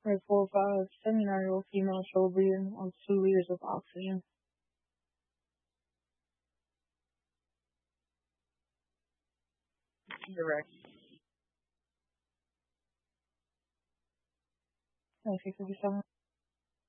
A 4 5 79-year-old female shoulder breathing on 2 liters of oxygen. Direct. 1957.